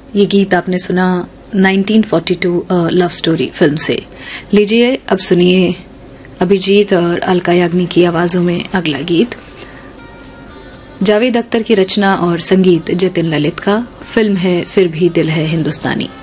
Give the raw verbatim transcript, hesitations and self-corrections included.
ये गीत आपने सुना nineteen forty two love story film से। लीजिए अब सुनिए अभिजीत और अलका याग्निक की आवाजों में अगला गीत। जावेद अख्तर की रचना और संगीत जतिन ललित का। फिल्म है फिर भी दिल है हिंदुस्तानी।